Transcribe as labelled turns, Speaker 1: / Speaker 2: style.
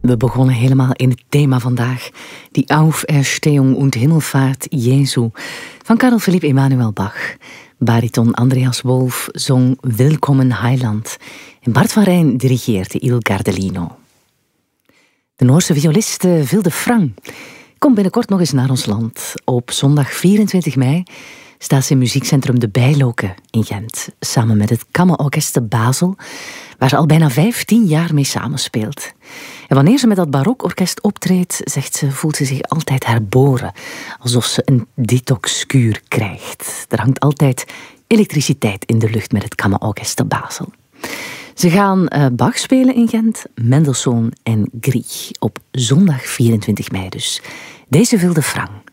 Speaker 1: We begonnen helemaal in het thema vandaag. Die Auferstehung und Himmelfahrt Jesu van Karl Philipp Emanuel Bach. Bariton Andreas Wolf zong Willkommen Heiland. En Bart van Rijn dirigeerde Il Gardelino. De Noorse violist Vilde Frang komt binnenkort nog eens naar ons land. Op zondag 24 mei staat ze in muziekcentrum De Bijloke in Gent. Samen met het Kammerorkest te Basel, waar ze al bijna 15 jaar mee samenspeelt. En wanneer ze met dat barokorkest optreedt, zegt ze, voelt ze zich altijd herboren. Alsof ze een detoxkuur krijgt. Er hangt altijd elektriciteit in de lucht met het Kammerorkest te Basel. Ze gaan Bach spelen in Gent, Mendelssohn en Grieg. Op zondag 24 mei dus. Deze Vilde Frang.